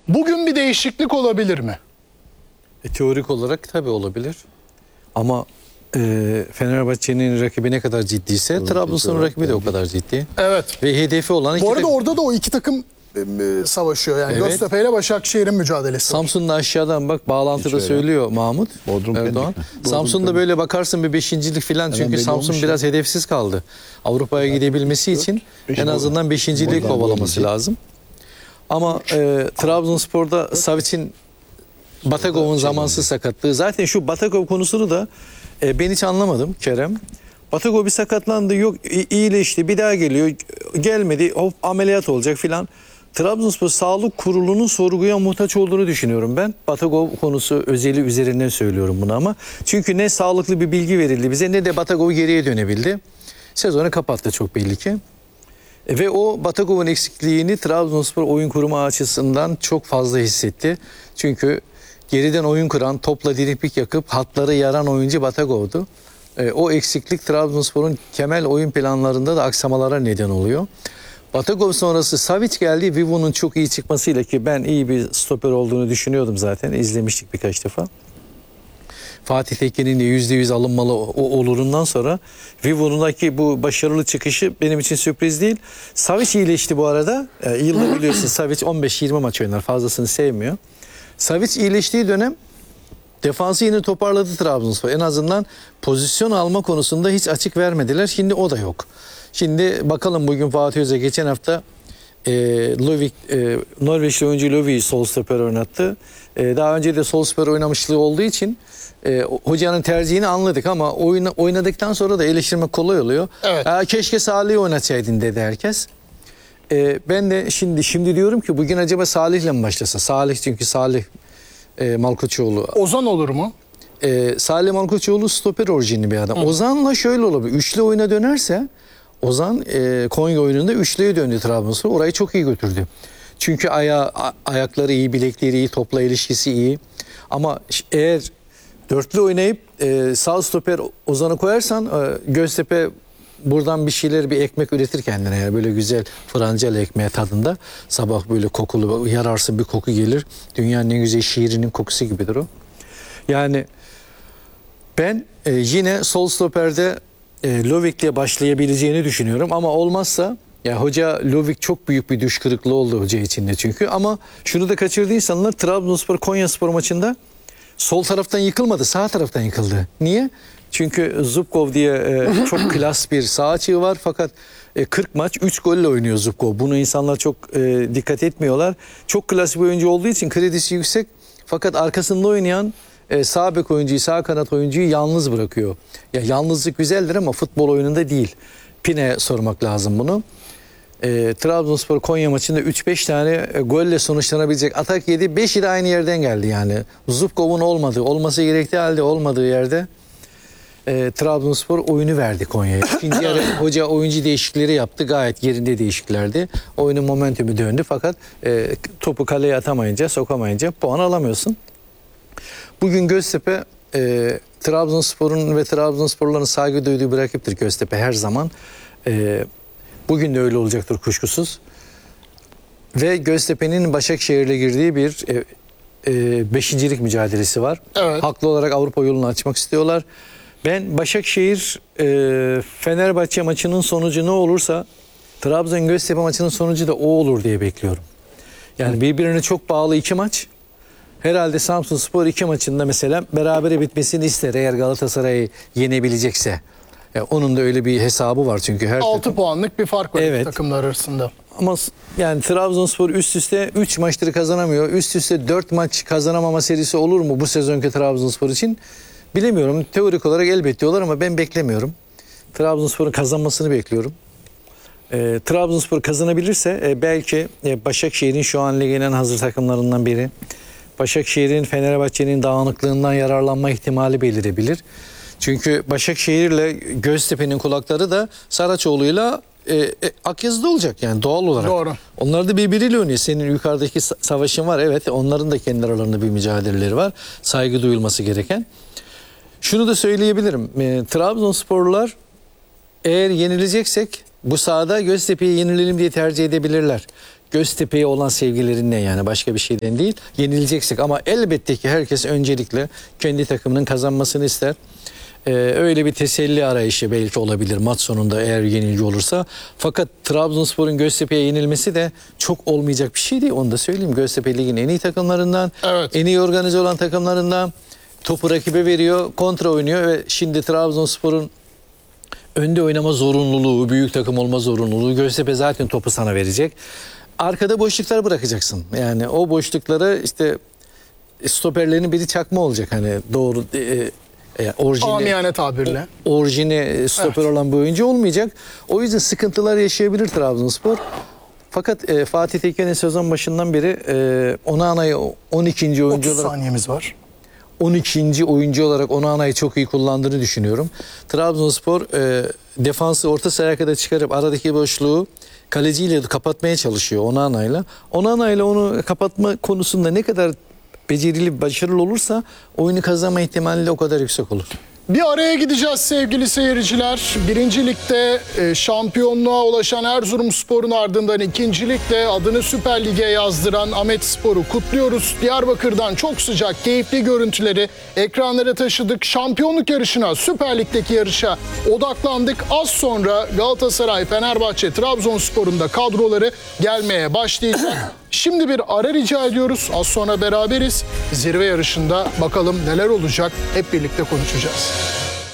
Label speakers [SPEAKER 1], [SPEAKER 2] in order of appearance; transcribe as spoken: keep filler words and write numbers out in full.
[SPEAKER 1] Bugün bir değişiklik olabilir mi?
[SPEAKER 2] E, teorik olarak tabii olabilir. Ama e, Fenerbahçe'nin rakibi ne kadar ciddiyse evet, Trabzonspor'un rakibi de o kadar ciddi.
[SPEAKER 1] Evet.
[SPEAKER 2] Ve hedefi olan iki
[SPEAKER 1] Bu arada
[SPEAKER 2] takım.
[SPEAKER 1] orada da o iki takım e, savaşıyor. Yani
[SPEAKER 2] Evet.
[SPEAKER 1] Göztepe ile Başakşehir'in mücadelesi.
[SPEAKER 2] Samsun'da aşağıdan bak bağlantıda söylüyor Mahmut
[SPEAKER 3] Bodrum
[SPEAKER 2] Erdoğan. Samsun'da böyle bakarsın bir beşincilik falan çünkü Samsun biraz ya. hedefsiz kaldı. Avrupa'ya evet. gidebilmesi için Beş en azından beşinciliği kovalaması lazım. Ama e, Trabzonspor'da Savic'in Batagov'un zamansız sakatlığı. Zaten şu Batagov konusunu da e, ben hiç anlamadım Kerem. Batagov bir sakatlandı, yok iyileşti, bir daha geliyor, gelmedi, hop ameliyat olacak filan. Trabzonspor Sağlık Kurulu'nun sorguya muhtaç olduğunu düşünüyorum ben. Batagov konusu özeli üzerinden söylüyorum bunu ama. Çünkü ne sağlıklı bir bilgi verildi bize ne de Batagov geriye dönebildi. Sezonu kapattı çok belli ki. E, ve o Batagov'un eksikliğini Trabzonspor oyun kurumu açısından çok fazla hissetti. Çünkü geriden oyun kuran, topla diripik yakıp hatları yaran oyuncu Batagov'du. E, o eksiklik Trabzonspor'un temel oyun planlarında da aksamalara neden oluyor. Batagov sonrası Savic geldi. Vivo'nun çok iyi çıkmasıyla ki ben iyi bir stoper olduğunu düşünüyordum zaten. İzlemiştik birkaç defa. Fatih Tekke'nin de yüzde yüz alınmalı o olurundan sonra Vivo'nundaki bu başarılı çıkışı benim için sürpriz değil. Savic iyileşti bu arada. E, yılda biliyorsun Savic on beş yirmi maç oynar. Fazlasını sevmiyor. Savic iyileştiği dönem defansı yine toparladı Trabzonspor. En azından pozisyon alma konusunda hiç açık vermediler. Şimdi o da yok. Şimdi bakalım bugün Fatih Hoca geçen hafta e, Lovik, e, Norveçli oyuncu Lovik'i sol stoper oynattı. E, daha önce de sol stoper oynamışlığı olduğu için e, hocanın tercihini anladık ama oyna, oynadıktan sonra da eleştirmek kolay oluyor.
[SPEAKER 1] Evet.
[SPEAKER 2] E, keşke Salih'i oynatsaydın dedi herkes. E, ben de şimdi şimdi diyorum ki bugün acaba Salih'le mi başlasa? Salih çünkü Salih e, Malkoçoğlu.
[SPEAKER 1] Ozan olur mu?
[SPEAKER 2] E, Salih Malkoçoğlu stoper orijinli bir adam. Hı. Ozan'la şöyle olabilir. Üçlü oyuna dönerse Ozan e, Konya oyununda üçlüye döndü Trabzonspor. Orayı çok iyi götürdü. Çünkü aya, ayakları iyi, bilekleri iyi, topla ilişkisi iyi. Ama eğer dörtlü oynayıp e, sağ stoper Ozan'ı koyarsan e, Göztepe buradan bir şeyler, bir ekmek üretir kendine. Yani böyle güzel francalı ekmeğe tadında. Sabah böyle kokulu, yararsın bir koku gelir. Dünyanın en güzel şiirinin kokusu gibidir o. Yani ben e, yine sol stoperde e, Lovik'le başlayabileceğini düşünüyorum. Ama olmazsa ya hoca Lovik çok büyük bir düş kırıklığı oldu hoca içinde çünkü. Ama şunu da kaçırdı insanlar. Trabzonspor Konyaspor maçında sol taraftan yıkılmadı, sağ taraftan yıkıldı. Niye? Çünkü Zubkov diye e, çok klas bir sağ açığı var fakat e, kırk maç üç golle oynuyor Zubkov. Bunu insanlar çok e, dikkat etmiyorlar. Çok klas bir oyuncu olduğu için kredisi yüksek fakat arkasında oynayan e, sağ bek oyuncuyu, sağ kanat oyuncuyu yalnız bırakıyor. Ya yalnızlık güzeldir ama futbol oyununda değil. Pine'ye sormak lazım bunu. E, Trabzonspor Konya maçında üç beş tane e, golle sonuçlanabilecek atak yedi. beşi de aynı yerden geldi yani. Zubkov'un olmadığı, olması gerektiği halde olmadığı yerde e, Trabzonspor oyunu verdi Konya'ya. İkinci yarı hoca oyuncu değişiklikleri yaptı. Gayet yerinde değişikliklerdi. Oyunun momentumu döndü fakat e, topu kaleye atamayınca, sokamayınca puan alamıyorsun. Bugün Göztepe e, Trabzonspor'un ve Trabzonsporların saygı duyduğu bir rakiptir Göztepe her zaman. E, bugün de öyle olacaktır kuşkusuz. Ve Göztepe'nin Başakşehir'le girdiği bir e, e, beşincilik mücadelesi var.
[SPEAKER 1] Evet.
[SPEAKER 2] Haklı olarak Avrupa yolunu açmak istiyorlar. Ben Başakşehir e, Fenerbahçe maçının sonucu ne olursa Trabzon Göztepe maçının sonucu da o olur diye bekliyorum. Yani birbirine çok bağlı iki maç. Herhalde Samsunspor iki maçında mesela berabere bitmesini ister eğer Galatasaray'ı yenebilecekse. Yani onun da öyle bir hesabı var çünkü her
[SPEAKER 1] altı
[SPEAKER 2] takım...
[SPEAKER 1] puanlık bir fark var
[SPEAKER 2] evet.
[SPEAKER 1] takımlar arasında.
[SPEAKER 2] Ama yani Trabzonspor üst üste üç maçları kazanamıyor. Üst üste dört maç kazanamama serisi olur mu bu sezonki Trabzonspor için? Bilemiyorum. Teorik olarak elbette diyorlar ama ben beklemiyorum. Trabzonspor'un kazanmasını bekliyorum. E, Trabzonspor kazanabilirse e, belki e, Başakşehir'in şu an ligin en hazır takımlarından biri. Başakşehir'in Fenerbahçe'nin dağınıklığından yararlanma ihtimali belirebilir. Çünkü Başakşehir'le Göztepe'nin kulakları da Saraçoğlu'yla e, e, Akyazı'da olacak yani doğal olarak.
[SPEAKER 1] Doğru.
[SPEAKER 2] Onlar da birbiriyle oynuyor. Senin yukarıdaki savaşın var. Evet, onların da kendi aralarında bir mücadeleleri var. Saygı duyulması gereken. Şunu da söyleyebilirim. E, Trabzonsporlular eğer yenileceksek bu sahada Göztepe'yi yenilelim diye tercih edebilirler. Göztepe'ye olan sevgilerinden, yani başka bir şeyden değil. Yenileceksek ama elbette ki herkes öncelikle kendi takımının kazanmasını ister. Ee, öyle bir teselli arayışı belki olabilir maç sonunda eğer yenilgi olursa. Fakat Trabzonspor'un Göztepe'ye yenilmesi de çok olmayacak bir şey değil. Onu da söyleyeyim. Göztepe Lig'in en iyi takımlarından,
[SPEAKER 1] Evet.
[SPEAKER 2] en iyi organize olan takımlarından. Topu rakibe veriyor, kontra oynuyor ve şimdi Trabzonspor'un önde oynama zorunluluğu, büyük takım olma zorunluluğu. Göztepe zaten topu sana verecek. Arkada boşluklar bırakacaksın. Yani o boşlukları işte stoperlerin biri çakma olacak. Hani doğru e, e, orijinli,
[SPEAKER 1] Amiyane tabirle.
[SPEAKER 2] orijini stoper
[SPEAKER 1] Evet.
[SPEAKER 2] olan bir oyuncu olmayacak. O yüzden sıkıntılar yaşayabilir Trabzonspor. Fakat e, Fatih Tekin'in sezon başından beri e, Onana'yı on ikinci oyuncu
[SPEAKER 1] otuz
[SPEAKER 2] olarak
[SPEAKER 1] saniyemiz var.
[SPEAKER 2] on ikinci oyuncu olarak Onana'yı çok iyi kullandığını düşünüyorum. Trabzonspor e, defansı orta sahaya kadar çıkarıp aradaki boşluğu kaleciyle kapatmaya çalışıyor Onana'yla. Onana'yla onu kapatma konusunda ne kadar becerili, başarılı olursa oyunu kazanma ihtimali de o kadar yüksek olur.
[SPEAKER 1] Bir araya gideceğiz sevgili seyirciler. Birinci Lig'de e, şampiyonluğa ulaşan Erzurumspor'un ardından ikinci Lig'de adını Süper Lig'e yazdıran Ahmetspor'u kutluyoruz. Diyarbakır'dan çok sıcak, keyifli görüntüleri ekranlara taşıdık. Şampiyonluk yarışına, Süper Lig'deki yarışa odaklandık. Az sonra Galatasaray, Fenerbahçe, Trabzonspor'un da kadroları gelmeye başlayacak. Şimdi bir ara rica ediyoruz. Az sonra beraberiz. Zirve yarışında bakalım neler olacak, hep birlikte konuşacağız.